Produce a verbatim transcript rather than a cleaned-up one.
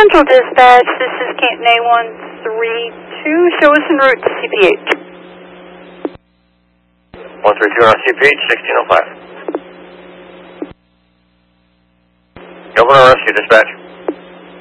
Central Dispatch, this is Canton A one three two. Show us en route to C P H. one three two on C P H, sixteen oh five. Governor Rescue Dispatch.